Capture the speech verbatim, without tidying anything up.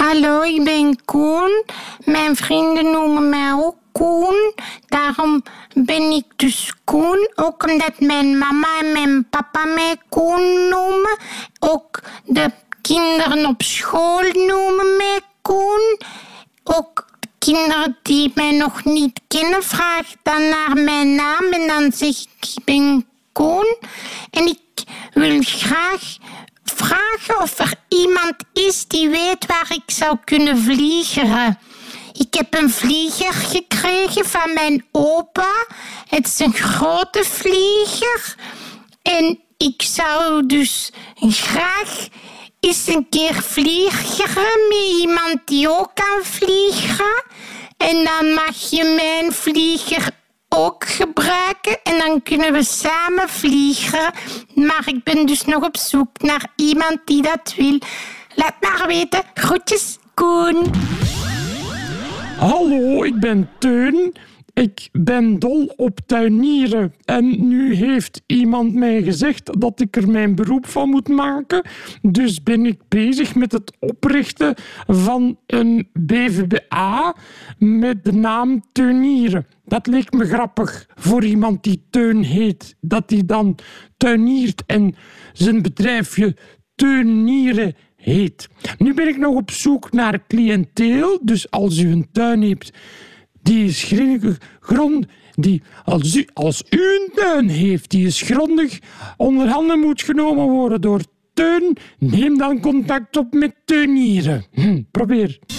Hallo, ik ben Koen. Mijn vrienden noemen mij ook Koen. Daarom ben ik dus Koen. Ook omdat mijn mama en mijn papa mij Koen noemen. Ook de kinderen op school noemen mij Koen. Ook kinderen die mij nog niet kennen, vragen dan naar mijn naam en dan zeg ik, ik ben Koen. En ik wil graag vragen of er iemand is die weet waar ik zou kunnen vliegen. Ik heb een vlieger gekregen van mijn opa. Het is een grote vlieger. En ik zou dus graag eens een keer vliegen met iemand die ook kan vliegen. En dan mag je mijn vlieger ook gebruiken en dan kunnen we samen vliegen. Maar ik ben dus nog op zoek naar iemand die dat wil. Laat maar weten. Groetjes, Koen. Hallo, ik ben Teun. Ik ben dol op tuinieren en nu heeft iemand mij gezegd dat ik er mijn beroep van moet maken. Dus ben ik bezig met het oprichten van een B V B A met de naam Teunieren. Dat leek me grappig voor iemand die Teun heet, dat hij dan tuiniert en zijn bedrijfje Teunieren heet. Nu ben ik nog op zoek naar cliënteel, dus als u een tuin hebt die is grondig, grond, die als u, als u een tuin heeft die is grondig onder handen moet genomen worden door Teun, neem dan contact op met Teunieren. Hm, probeer.